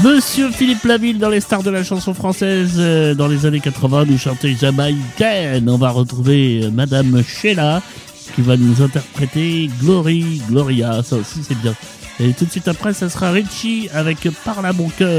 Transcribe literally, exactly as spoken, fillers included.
Monsieur Philippe Laville dans les stars de la chanson française euh, dans les années quatre-vingts nous chantait Jamaïcaine. On va retrouver euh, Madame Sheila qui va nous interpréter Glory, Gloria, ça aussi c'est bien. Et tout de suite après ça sera Richie avec Parle à mon cœur.